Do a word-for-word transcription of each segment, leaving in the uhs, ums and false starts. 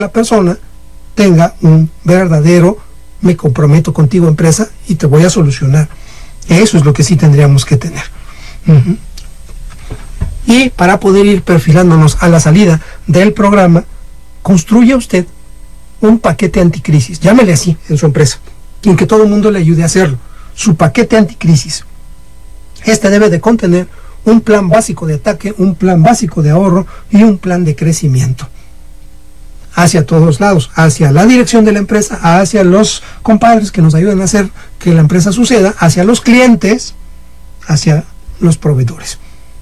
la persona tenga un verdadero me comprometo contigo empresa y te voy a solucionar. Eso es lo que sí tendríamos que tener. Uh-huh. Y para poder ir perfilándonos a la salida del programa, construya usted un paquete anticrisis, llámele así en su empresa, en que todo el mundo le ayude a hacerlo, su paquete anticrisis. Este debe de contener un plan básico de ataque, un plan básico de ahorro y un plan de crecimiento. Hacia todos lados, hacia la dirección de la empresa, hacia los compadres que nos ayuden a hacer que la empresa suceda, hacia los clientes, hacia los proveedores.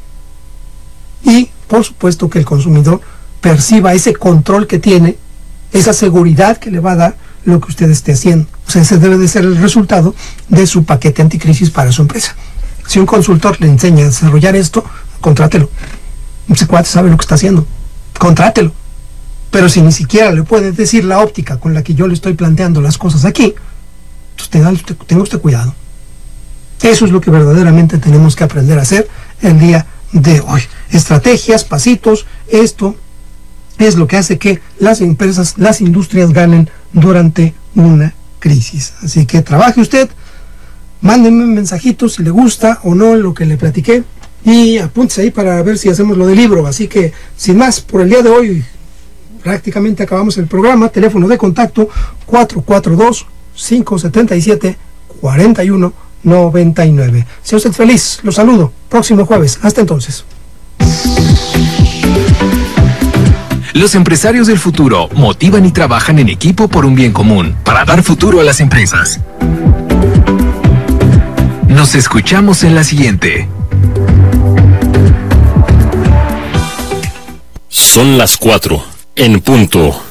Y, por supuesto, que el consumidor perciba ese control que tiene, esa seguridad que le va a dar lo que usted esté haciendo. O sea, ese debe de ser el resultado de su paquete anticrisis para su empresa. Si un consultor le enseña a desarrollar esto, contrátelo. Ese cuate sabe lo que está haciendo. Contrátelo. Pero si ni siquiera le puede decir la óptica con la que yo le estoy planteando las cosas aquí, pues tenga usted, tenga usted cuidado. Eso es lo que verdaderamente tenemos que aprender a hacer el día de hoy. Estrategias, pasitos, esto es lo que hace que las empresas, las industrias ganen durante una crisis. Así que trabaje usted, mándenme un mensajito si le gusta o no lo que le platiqué y apúntese ahí para ver si hacemos lo del libro. Así que, sin más, por el día de hoy prácticamente acabamos el programa. Teléfono de contacto cuatro cuatro dos, cinco siete siete, cuatro uno nueve nueve. Sea usted feliz, lo saludo próximo jueves. Hasta entonces. Los empresarios del futuro motivan y trabajan en equipo por un bien común, para dar futuro a las empresas. Nos escuchamos en la siguiente. Son las cuatro, en punto.